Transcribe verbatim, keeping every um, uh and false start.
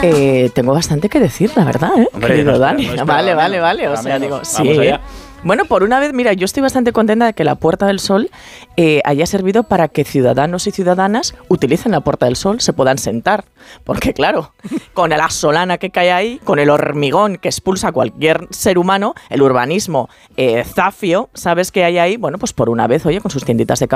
Eh, tengo bastante que decir, la verdad, ¿eh? Hombre, Querido no, Dani. no vale, vale, menos, vale. O sea, menos. digo, Vamos sí. allá. Bueno, por una vez, mira, yo estoy bastante contenta de que la Puerta del Sol eh, haya servido para que ciudadanos y ciudadanas utilicen la Puerta del Sol, se puedan sentar. Porque claro, con la solana que cae ahí, con el hormigón que expulsa a cualquier ser humano, el urbanismo eh, zafio, ¿sabes qué hay ahí? Bueno, pues por una vez, oye, con sus tienditas de